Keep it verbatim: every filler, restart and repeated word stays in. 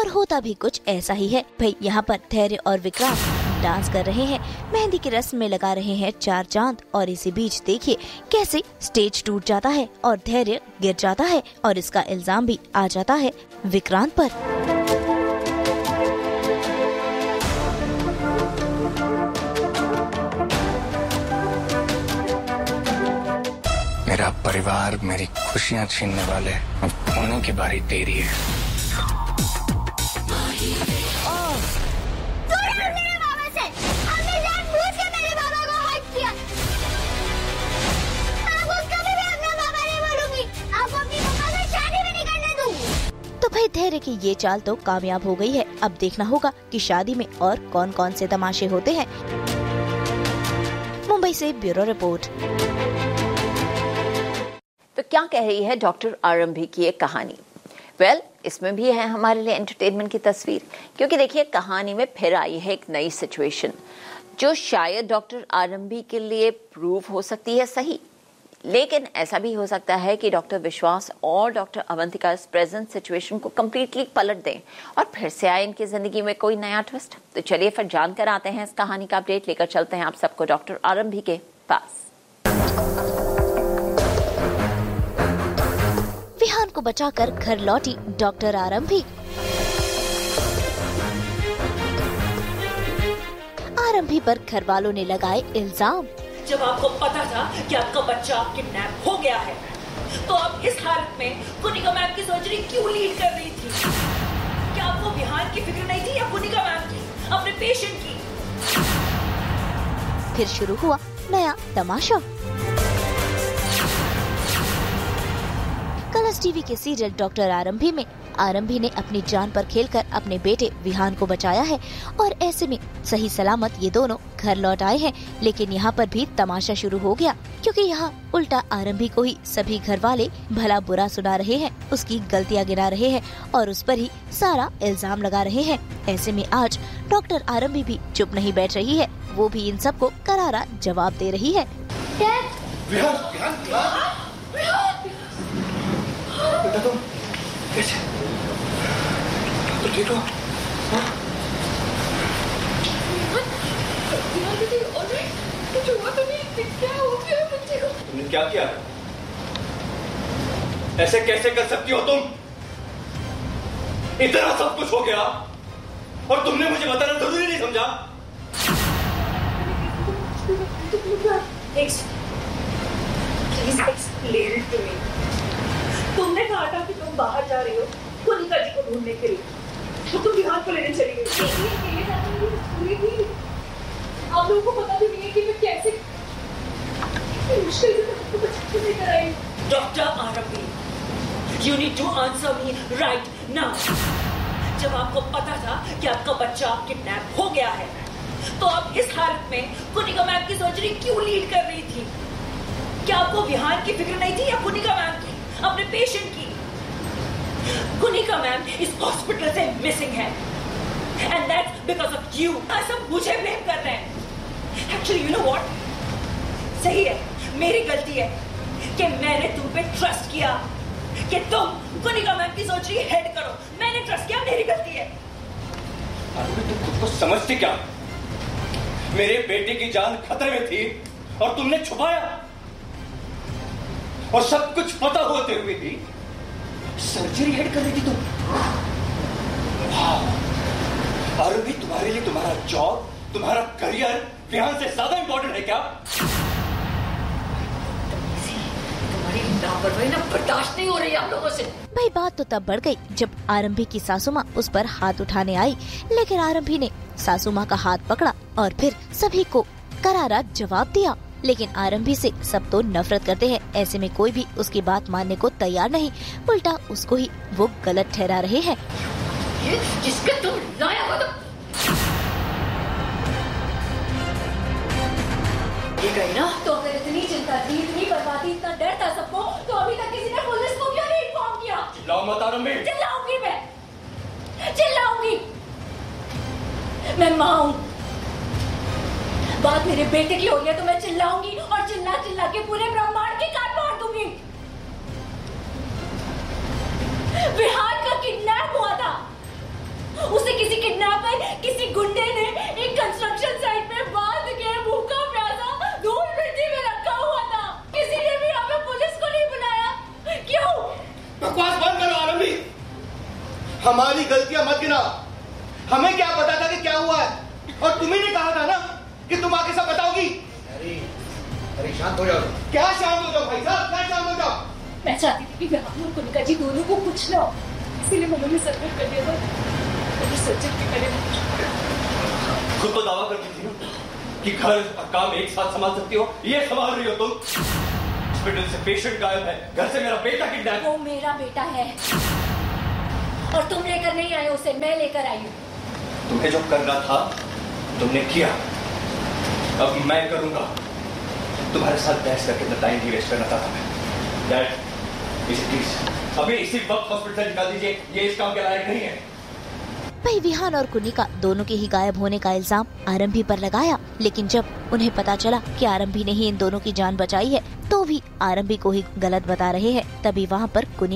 और होता भी कुछ ऐसा ही है। भाई यहाँ पर धैर्य और विक्रांत डांस कर रहे हैं, मेहंदी की रस्म में लगा रहे हैं चार चांद, और इसी बीच देखिए कैसे स्टेज टूट जाता है और धैर्य गिर जाता है और इसका इल्जाम भी आ जाता है विक्रांत पर। मेरा परिवार, मेरी खुशियाँ छीनने वाले, अब खोने की बारी तेरी है। तो भाई धैर्य की ये चाल तो कामयाब हो गई है। अब देखना होगा कि शादी में और कौन कौन से तमाशे होते हैं। मुंबई से ब्यूरो रिपोर्ट। तो क्या कह रही है डॉक्टर आरंभी की एक कहानी? वेल well, इसमें भी है हमारे लिए एंटरटेनमेंट की तस्वीर, क्योंकि देखिए कहानी में फिर आई है एक नई सिचुएशन जो शायद डॉक्टर आरंभी के लिए प्रूव हो सकती है सही, लेकिन ऐसा भी हो सकता है कि डॉक्टर विश्वास और डॉक्टर अवंतिका इस प्रेजेंट सिचुएशन को कम्प्लीटली पलट दें और फिर से आए इनकी जिंदगी में कोई नया ट्विस्ट। तो चलिए फिर जानकर आते हैं इस कहानी का अपडेट, लेकर चलते हैं आप सबको डॉक्टर आरंभी के पास। विहान को बचाकर घर लौटी डॉक्टर आरंभी। आरंभी पर घर वालों ने लगाए इल्जाम। जब आपको पता था कि आपका बच्चा किडनैप हो गया है, तो आप इस हालत में कुनिका मैम की सर्जरी क्यों लीड कर रही थी? क्या आपको विहान की फिक्र नहीं थी या कुनिका मैम की, अपने पेशेंट की? फिर शुरू हुआ नया तमाशा। कलर्स टीवी के सीरियल डॉक्टर आरंभी में आरंभी ने अपनी जान पर खेलकर अपने बेटे विहान को बचाया है और ऐसे में सही सलामत ये दोनों घर लौट आए हैं। लेकिन यहाँ पर भी तमाशा शुरू हो गया, क्योंकि यहाँ उल्टा आरंभी को ही सभी घर वाले भला बुरा सुना रहे हैं, उसकी गलतियाँ गिना रहे हैं और उस पर ही सारा इल्जाम लगा रहे हैं। ऐसे में आज डॉक्टर आरंभी भी चुप नहीं बैठ रही है, वो भी इन सबको करारा जवाब दे रही है। बेटा तुम कैसे? तो ठीक हो? हाँ? तुमने क्या किया? ऐसे कैसे कर सकती हो तुम? इतना सब कुछ हो गया और तुमने मुझे बताना जरूरी नहीं समझा? Please explain it to me. तुमने कहा था कि तुम बाहर जा रही हो कुनिका जी को ढूंढने के लिए, तो तुम विहान को लेने चली गई। आप लोगों को पता भी नहीं है कि मैं कैसे मुश्किल से आपको बचाने लेकर आई। डॉक्टर आरंभी, you need to answer me right now. जब आपको पता था कि आपका बच्चा किडनैप हो गया है, तो आप इस हालत में कुनिका मैम की सर्जरी क्यों लीड कर रही थी? क्या आपको विहान की फिक्र नहीं थी या कुनिका मैम की, अपने पेशेंट की? कुनिका मैम इस हॉस्पिटल से मिसिंग है and that's because of you. सब मुझे ब्लेम कर रहे हैं। एक्चुअली यू नो व्हाट, सही है, मेरी गलती है कि मैंने तुम पे ट्रस्ट किया कि तुम कुनिका मैम की सर्जरी हेड करो। मैंने ट्रस्ट किया, मेरी गलती है। अरे तुम खुद को समझती क्या? मेरे बेटे की जान खतरे में थी और तुमने छुपाया, और सब कुछ पता होते हुए भी सर्जरी हेड कर रही थी तुम। आरंभी, तुम्हारे लिए तुम्हारा जॉब, तुम्हारा करियर विहान से ज्यादा इंपॉर्टेंट है क्या? तुम्हारी लापरवाही ना बर्दाश्त नहीं हो रही आप लोगों से। भाई बात तो तब बढ़ गई जब आरंभी की सासू माँ उस पर हाथ उठाने आई, लेकिन आरंभी ने सासू माँ का हाथ पकड़ा और फिर सभी को करारा जवाब दिया। लेकिन आरंभी से सब तो नफरत करते हैं, ऐसे में कोई भी उसकी बात मानने को तैयार नहीं, उल्टा उसको ही वो गलत ठहरा रहे हैं। जिसके तुम लाया हो तो ये गई ना, तो अगर इतनी चिंता थी, इतनी बर्बादी, इतना डर था सबको, तो अभी तक किसी ने पुलिस को क्यों नहीं इन्फॉर्म किया? चिल्लाओ मत आरंभी। चिल्लाऊंगी मैं, चिल्लाऊंगी। मैं माँ हूँ, बात मेरे बेटे की हो रही है तो मैं चिल्लाऊंगी और चिल्ला चिल्ला के पूरे ब्रह्मांड की काट मार दूंगी। विहान का किडनैप हुआ था उसे किसी किडनैपर, किसी गुंडे ने एक कंस्ट्रक्शन साइट में बांध के भूखा प्यासा धूल मिट्टी में रखा हुआ था। किसी ने भी यहाँ पे पुलिस को नहीं बुलाया, क्यों? बकवास बंद करो आरंभी, हमारी गलतियां मत गिना। हमें क्या पता था कि क्या हुआ है, और तुम्ही ने कहा था ना कि तुम आके सब बताओगी। अरे अरे शांत हो जाओ। क्या शांत हो जाओ भाई साहब, क्या शांत हो जाओ? मैं चाहती थी कि विहान और कनिका जी दोनों को कुछ ना हो, इसीलिए मैंने सर्जरी कर दिया था। तो सर्जरी करे खुद तो दावा करती थी ना कि घर और काम एक साथ संभाल सकती हो, ये संभाल रही हो तुम। हॉस्पिटल से पेशेंट गायब है, घर से मेरा बेटा किडनैप। वो मेरा बेटा है और तुम लेकर नहीं आए उसे, मैं लेकर आई हूँ। तुम्हें जो करना था तुमने किया, अब मैं करूंगा। तुम्हारे साथ बहस करके अपना टाइम भी वेस्ट करना था मैं। डैड, इसे प्लीज अभी इसी वक्त हॉस्पिटल से निकाल दीजिए, ये इस काम के लायक नहीं है। भाई विहान और कुनिका दोनों के ही गायब होने का इल्जाम आरंभी पर लगाया, लेकिन जब उन्हें पता चला कि आरंभी ने ही इन दोनों की जान बचाई है तो भी आरंभी को ही गलत बता रहे हैं। तभी वहाँ पर कुनिका